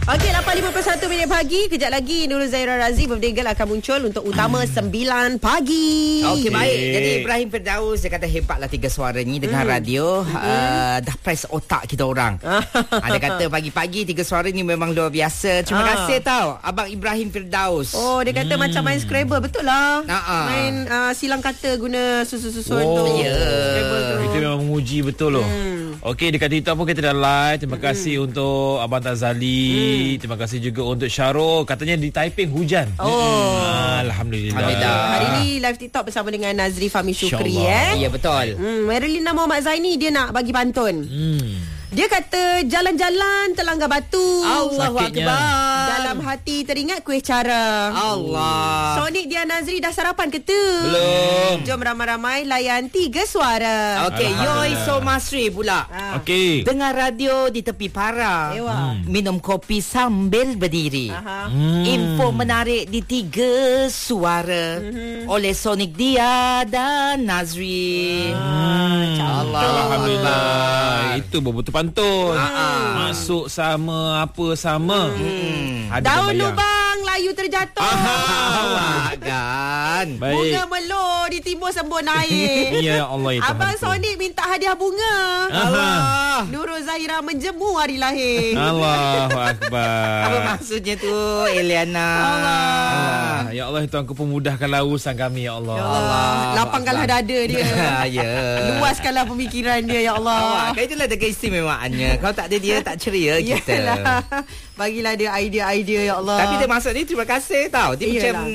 Okey, 8.51 pagi. Kejap lagi Nurul Zahira Razi Birthday Girl akan muncul untuk utama 9 pagi. Okey, baik. Jadi Ibrahim Firdaus dia kata hebatlah 3 suara ni dengan radio. Dah press otak kita orang. Dia kata pagi-pagi 3 suara ni memang luar biasa. Terima kasih tau Abang Ibrahim Firdaus. Oh, dia kata macam main Scrabble. Betul lah. Main silang kata guna susun-susun tu. Scrabble tu. Kita memang menguji betul loh. Okey, dekat TikTok pun kita dah live. Terima kasih untuk Abang Tazali. Terima kasih juga untuk Syarul. Katanya di Taiping hujan. Alhamdulillah. Hari ni live TikTok bersama dengan Nazri Fahmi Syukri. Ya, betul. Marilyn Muhammad Zaini dia nak bagi pantun. Dia kata jalan-jalan terlanggar batu. Allahu Sakitnya. Akbar. Dalam hati teringat kuih cara. Allah. Sonik dia Nazri dah sarapan ke tu? Belum. Jom ramai-ramai layan 3 suara. Okey, Yoi Somasri pula. Okey. Dengar radio di tepi para. Ewa. Minum kopi sambil berdiri. Info menarik di 3 suara. Oleh Sonik Dia dan Nazri. Alhamdulillah. Itu betul pantun. Masuk sama apa sama. Ada Daun bayang. lubang layu terjatuh. Awak kan. Baik. Bunga melur ditimbun sembun air. Ya Allah itu. Abang Sonik minta hadiah bunga. Allah. Nurul Zahira menjemu hari lahir. Allahu Akbar. Apa maksudnya tu, Eliana? Allah. Ya Allah, Tuhan ku pemudahkanlah urusan kami ya Allah. Ya Allah. Lapangkanlah dada dia. Ya. Luaskanlah pemikiran dia ya Allah. Awak kan itulah keistimewaannya. Kalau tak ada dia tak ceria kita. Yalah. Bagilah dia idea-idea ya Allah. Tapi dia masuk ni terima kasih tau. Dia Iyalah. macam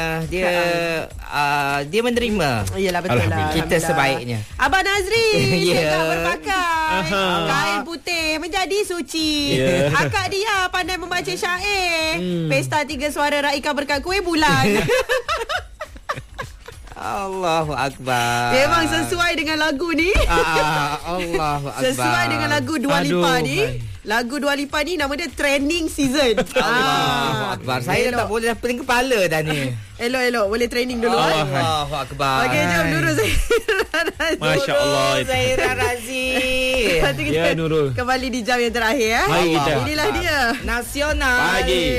dia menerima. Iyalah betul lah. Kita sebaiknya. Abang Nazri Ya. sedang berpakai kain putih menjadi suci. Ya. Akak dia pandai membaca syair. Pesta 3 suara raikan berkat kuih bulan. Allahu Akbar. Memang sesuai dengan lagu ni. Allahu Akbar. Sesuai dengan lagu Dua Lipa Aduh, ni. Lagu Dua Lipa ni nama dia trending season. Allahu Akbar. Saya dah tak boleh dah pening kepala dah ni. Elok boleh training dulu. Allahu Akbar. Okey, jom Nurul Zahira Razi. Masya Allah. Zahira Razi. Lepas tu kita Ya, Nurul. kembali di jam yang terakhir. Mari kita. Inilah dia Nasional. Pagi.